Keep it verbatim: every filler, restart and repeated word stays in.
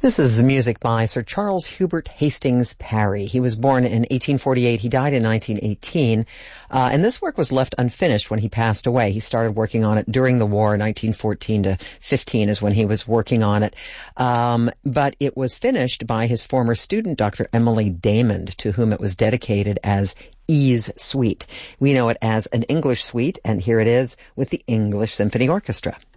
This is music by Sir Charles Hubert Hastings Parry. He was born in eighteen forty-eight. He died in nineteen eighteen. Uh, and this work was left unfinished when he passed away. He started working on it during the war. nineteen fourteen to fifteen is when he was working on it. Um, but it was finished by his former student, Doctor Emily Damond, to whom it was dedicated as E's Suite. We know it as an English suite, and here it is with the English Symphony Orchestra.